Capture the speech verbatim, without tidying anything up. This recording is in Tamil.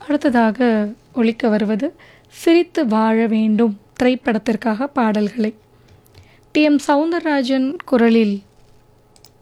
அடுத்ததாக ஒலிக்க வருவது சிரித்து வாழ வேண்டும் திரைப்படத்திற்காக பாடல்களை டி எம் சௌந்தரராஜன் குரலில்